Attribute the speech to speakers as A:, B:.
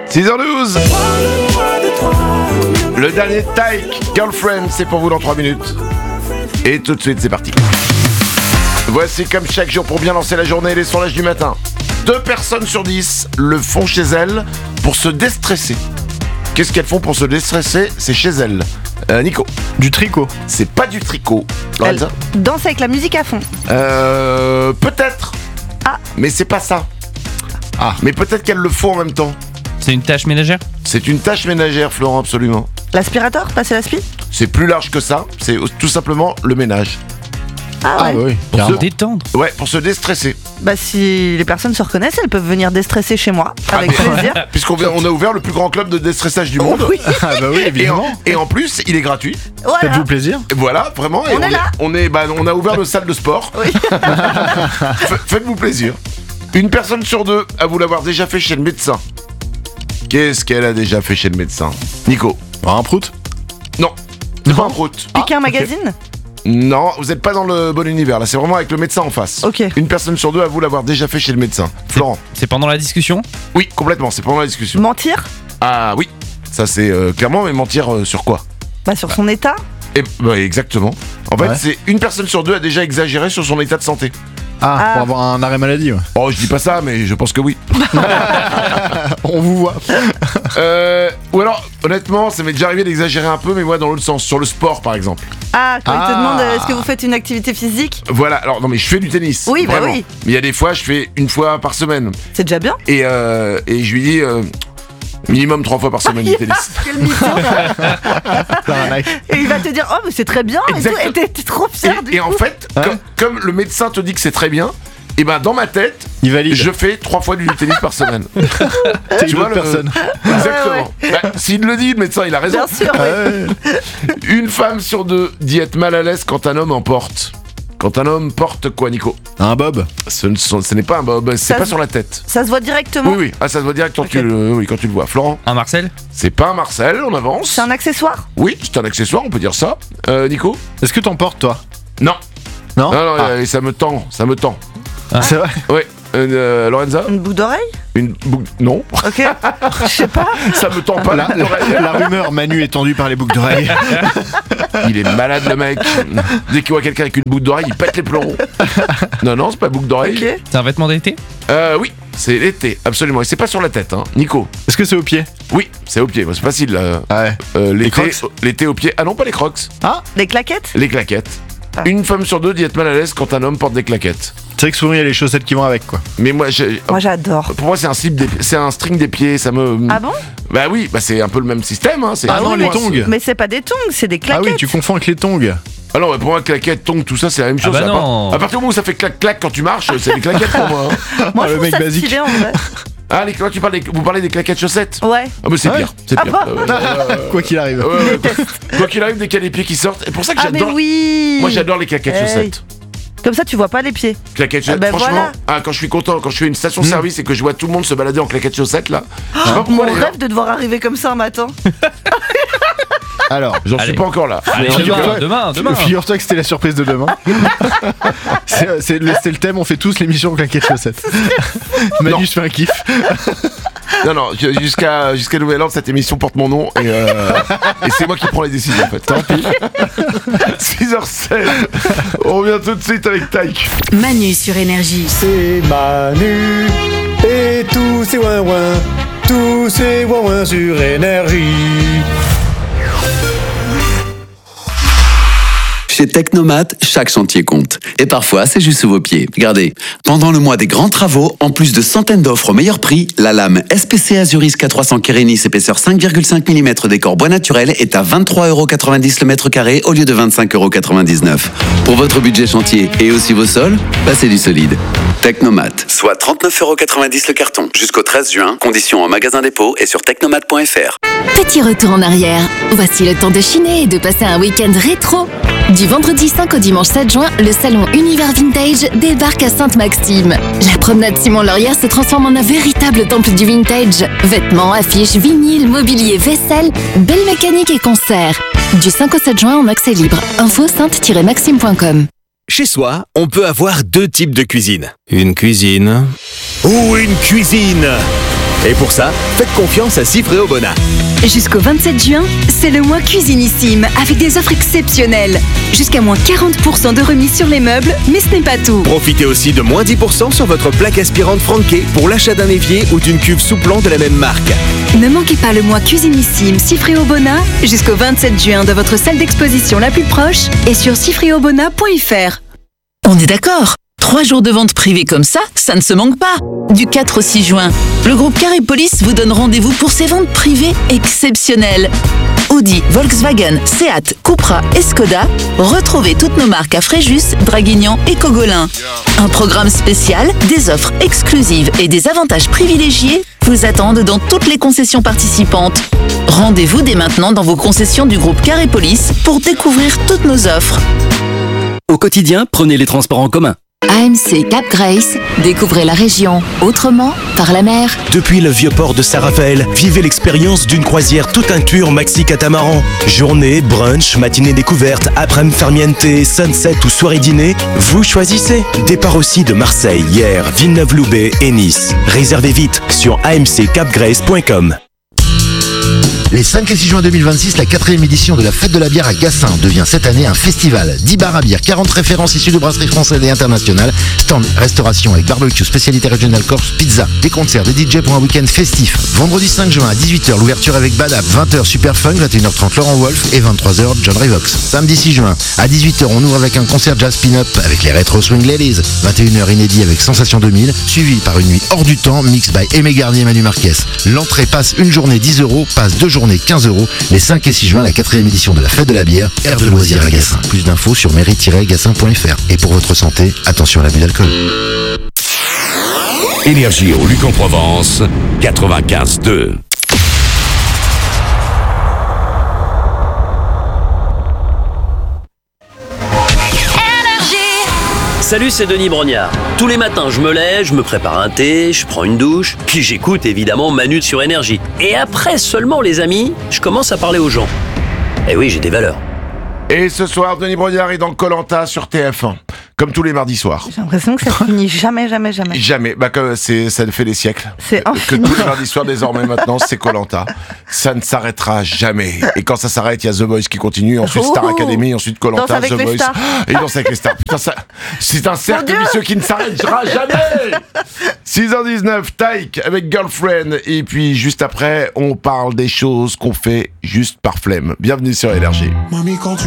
A: 6h12. Le dernier Tyke, Girlfriend, c'est pour vous dans 3 minutes. Et tout de suite, c'est parti. Voici comme chaque jour pour bien lancer la journée les sondages du matin. 2 personnes sur 10 le font chez elles pour se déstresser. Qu'est-ce qu'elles font pour se déstresser? C'est chez elles. Nico.
B: Du tricot.
A: C'est pas du tricot.
C: Elle danse avec la musique à fond.
A: Peut-être. Mais c'est pas ça. Mais peut-être qu'elles le font en même temps.
D: C'est une tâche ménagère?
A: C'est une tâche ménagère, Florent, absolument.
C: L'aspirateur? Passer l'aspi?
A: C'est plus large que ça. C'est tout simplement le ménage.
C: Ah ouais.
B: oui.
D: Pour se détendre.
A: Ouais, pour se déstresser.
C: Bah si les personnes se reconnaissent, elles peuvent venir déstresser chez moi, avec plaisir.
A: Puisqu'on a ouvert le plus grand club de déstressage du monde.
C: Oui.
B: Ah bah oui, évidemment.
A: Et en plus, il est gratuit.
C: Voilà.
B: Faites-vous plaisir.
A: Et voilà, vraiment. Et
C: On est là.
A: On a ouvert nos salles de sport.
C: Oui.
A: Faites-vous plaisir. Une personne sur 2 avoue l'avoir déjà fait chez le médecin. Qu'est-ce qu'elle a déjà fait chez le médecin? Nico.
B: Un prout.
A: Non, c'est pas un prout.
C: Piquer un magazine?
A: Non, vous n'êtes pas dans le bon univers. Là, c'est vraiment avec le médecin en face.
C: Ok.
A: Une personne sur 2 avoue l'avoir déjà fait chez le médecin. Florent.
D: C'est pendant la discussion?
A: Oui, complètement. C'est pendant la discussion.
C: Mentir?
A: Ah oui, ça c'est clairement, mais mentir sur quoi?
C: Bah sur son état?
A: Exactement. En fait,
B: Ouais.
A: c'est une personne sur 2 a déjà exagéré sur son état de santé.
B: Pour avoir un arrêt maladie. Ouais.
A: Oh, je dis pas ça, mais je pense que oui.
B: On vous voit.
A: Ou alors, honnêtement, ça m'est déjà arrivé d'exagérer un peu, mais moi dans l'autre sens, sur le sport par exemple.
C: Quand il te demande est-ce que
B: Ah.
C: vous faites une activité physique?
A: Voilà, alors non mais je fais du tennis.
C: Oui, bah
A: vraiment.
C: oui.
A: Mais il y a des fois, je fais une fois par semaine.
C: C'est déjà bien.
A: Et je lui dis minimum 3 fois par semaine du tennis.
C: Quel mytho. Et il va te dire oh mais c'est très bien et tout,
A: Exactement.
C: et t'es trop fier du
A: Et en
C: coup.
A: fait,
B: Ouais.
A: comme le médecin te dit que c'est très bien, et ben dans ma tête,
B: Il valide.
A: je fais 3 fois du tennis par semaine.
B: T'es
A: Tu
B: une
A: vois
B: autre
A: le-
B: personne.
A: Exactement. Bah, s'il le dit, le médecin, il a raison.
C: Bien sûr. oui.
A: Une femme sur 2 dit être mal à l'aise quand un homme en porte. Quand un homme porte quoi, Nico?
B: Un bob.
A: Ce n'est pas un bob, c'est
C: Ça
A: pas
C: se-
A: sur la tête.
C: Ça se voit directement.
A: Oui, oui. Ah, ça se voit direct quand,
C: Ok.
A: tu le vois. Florent?
D: Un Marcel?
A: C'est pas un Marcel, on avance.
C: C'est un accessoire.
A: Oui, c'est un accessoire, on peut dire ça. Nico?
B: Est-ce que t'en portes, toi?
A: Non.
B: Non.
A: Non,
B: Ah.
A: ça me tend.
B: C'est vrai.
A: Ouais. Lorenza?
C: Une boucle d'oreille.
A: Une boucle. Non.
C: Ok. Je sais pas.
A: Ça me tend pas
B: La,
A: l'oreille.
B: la rumeur, Manu est tendu par les boucles d'oreilles.
A: Il est malade, le mec. Dès qu'il voit quelqu'un avec une boucle d'oreille, il pète les plombs. Non, c'est pas boucle d'oreille.
C: Ok.
D: C'est un vêtement d'été?
A: Oui, c'est l'été, absolument. Et c'est pas sur la tête, hein. Nico?
B: Est-ce que c'est au pied?
A: Oui, c'est au pied. C'est facile.
B: Ouais.
A: L'été,
B: Crocs?
A: l'été au pied. Ah non, pas les crocs.
C: Les claquettes.
A: Les claquettes.
C: Ah.
A: Une femme sur 2 dit être mal à l'aise quand un homme porte des claquettes.
B: C'est vrai que souvent il y a les chaussettes qui vont avec, quoi.
A: Mais moi,
C: Moi j'adore.
A: pour moi, c'est un string des pieds. Ça me.
C: Ah bon?
A: Bah oui, bah c'est un peu le même système. Hein.
B: Ah non,
C: oui,
B: les
C: mais-
B: tongs.
C: Mais c'est pas des tongs, c'est des
B: Ah
C: claquettes.
B: oui, tu confonds avec les tongs.
A: Ah non, mais pour moi, claquettes, tongs, tout ça, c'est la même chose.
D: bah
A: ça va
D: non.
A: pas- À partir du moment où ça fait clac-clac quand tu marches, c'est des claquettes pour moi. Hein.
C: Moi
B: Ah,
C: je
B: le
C: trouve
B: mec
C: ça
B: basique.
C: stylé en vrai.
A: Ah, vous parlez des claquettes chaussettes?
C: Ouais.
A: Ah, mais c'est
B: Ouais.
A: pire. C'est
C: Ah
A: pire.
C: bon
B: Quoi qu'il arrive.
A: Quoi qu'il arrive, dès qu'il y a les pieds qui sortent. Et pour ça que
C: Ah mais
A: j'adore.
C: oui.
A: Moi, j'adore les claquettes
C: Hey.
A: chaussettes.
C: Comme ça tu vois pas les pieds.
A: Claquettes chaussettes,
C: ben
A: franchement,
C: voilà.
A: quand je suis content, quand je fais une station-service et que je vois tout le monde se balader en claquettes chaussettes, là, je sais pas pourquoi
C: Mon
A: les gens-
C: rêve de devoir arriver comme ça un matin.
B: Alors,
A: J'en suis
D: Allez.
A: pas encore là.
D: Allez, demain.
B: figure-toi que c'était la surprise de demain. c'est le thème, on fait tous l'émission claquettes chaussettes. Manu se fait un kiff.
A: Non, jusqu'à nouvel ordre, cette émission porte mon nom et c'est moi qui prends les décisions en fait. Tant pis. 6h16. On revient tout de suite avec Tyke.
E: Manu sur Énergie.
F: C'est Manu et tous ces ouin-ouin, tous ces ouin-ouin sur Énergie.
G: Chez Technomat, chaque chantier compte. Et parfois, c'est juste sous vos pieds. Regardez, pendant le mois des grands travaux, en plus de centaines d'offres au meilleur prix, la lame SPC Azuris K300 Kerenis épaisseur 5,5 mm décor bois naturel est à 23,90€ le mètre carré au lieu de 25,99€. Pour votre budget chantier et aussi vos sols, passez du solide. Technomat, soit 39,90€ le carton. Jusqu'au 13 juin, conditions en magasin dépôt et sur technomat.fr.
E: Petit retour en arrière. Voici le temps de chiner et de passer un week-end rétro. Du vendredi 5 au dimanche 7 juin, le salon Univers Vintage débarque à Sainte-Maxime. La promenade Simon-Laurière se transforme en un véritable temple du vintage. Vêtements, affiches, vinyles, mobilier, vaisselle, belle mécanique et concerts. Du 5 au 7 juin en accès libre. Info sainte-maxime.com.
H: Chez soi, on peut avoir 2 types de cuisine. Une cuisine ou une cuisine. Et pour ça, faites confiance à Cifreo Bona.
I: Jusqu'au 27 juin, c'est le mois Cuisinissime avec des offres exceptionnelles. Jusqu'à moins 40% de remise sur les meubles, mais ce n'est pas tout.
H: Profitez aussi de moins 10% sur votre plaque aspirante Franke pour l'achat d'un évier ou d'une cuve sous-plomb de la même marque.
I: Ne manquez pas le mois Cuisinissime Cifreo Bona jusqu'au 27 juin dans votre salle d'exposition la plus proche et sur cifreobona.fr.
J: On est d'accord. 3 jours de vente privée comme ça ne se manque pas. Du 4 au 6 juin, le groupe Carré Police vous donne rendez-vous pour ces ventes privées exceptionnelles. Audi, Volkswagen, Seat, Cupra et Skoda, retrouvez toutes nos marques à Fréjus, Draguignan et Cogolin. Un programme spécial, des offres exclusives et des avantages privilégiés vous attendent dans toutes les concessions participantes. Rendez-vous dès maintenant dans vos concessions du groupe Carré Police pour découvrir toutes nos offres.
K: Au quotidien, prenez les transports en commun.
E: AMC Cap Grace, découvrez la région autrement par la mer.
L: Depuis le vieux port de Saint-Raphaël, vivez l'expérience d'une croisière tout inclus maxi catamaran. Journée, brunch, matinée découverte, après-midi farniente, sunset ou soirée dîner, vous choisissez. Départ aussi de Marseille, Hyères, Villeneuve-Loubet et Nice. Réservez vite sur amccapgrace.com.
M: Les 5 et 6 juin 2026, la 4e édition de la Fête de la bière à Gassin devient cette année un festival. 10 bars à bière, 40 références issues de brasseries françaises et internationales, stand, restauration avec barbecue, spécialité régionale corse, pizza, des concerts, des DJ pour un week-end festif. Vendredi 5 juin à 18h, l'ouverture avec Badab, 20h Super Funk, 21h30 Laurent Wolf et 23h John Revox. Samedi 6 juin à 18h, on ouvre avec un concert jazz pin-up avec les Retro Swing Ladies. 21h inédit avec Sensation 2000, suivi par une nuit hors du temps, mix by Aimé Garnier et Manu Marquez. L'entrée passe une journée 10 €, passe 2 journées 15 €. Les 5 et 6 juin, la 4e édition de la Fête de la bière, aire de loisirs à Gassin. Plus d'infos sur mairie-gassin.fr. Et pour votre santé, attention à l'abus d'alcool.
N: Énergie au Luc en Provence, 95.2.
K: Salut, c'est Denis Brognard. Tous les matins, je me lève, je me prépare un thé, je prends une douche, puis j'écoute évidemment Manu sur Énergie. Et après seulement, les amis, je commence à parler aux gens. Eh oui, j'ai des valeurs.
A: Et ce soir, Denis Brognard est dans Koh-Lanta sur TF1, comme tous les mardis soirs.
C: J'ai l'impression que ça finit jamais.
A: Jamais. Bah, comme ça fait des siècles.
C: C'est
A: que
C: infini.
A: tous les mardis soirs, désormais, maintenant, c'est Koh-Lanta. Ça ne s'arrêtera jamais. Et quand ça s'arrête, il y a The Voice qui continue, ensuite Star Academy, ensuite Koh-Lanta,
C: Danse avec
A: The
C: les
A: Voice.
C: stars.
A: Et Danse avec les stars. Putain, ça, c'est un cercle vicieux qui ne s'arrêtera jamais. 6h19, Taïk avec Girlfriend. Et puis, juste après, on parle des choses qu'on fait juste par flemme. Bienvenue sur Énergie.
O: Mamie, quand tu